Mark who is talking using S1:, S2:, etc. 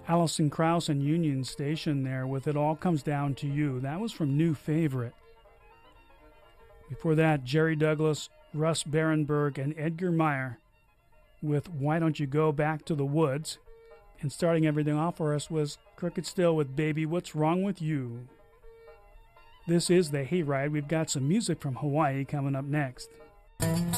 S1: Alison Krauss and Union Station there with It All Comes Down to You. That was from New Favorite. Before that, Jerry Douglas, Russ Berenberg, and Edgar Meyer with Why Don't You Go Back to the Woods. And starting everything off for us was Crooked Still with Baby, What's Wrong with You? This is the Hayride. We've got some music from Hawaii coming up next.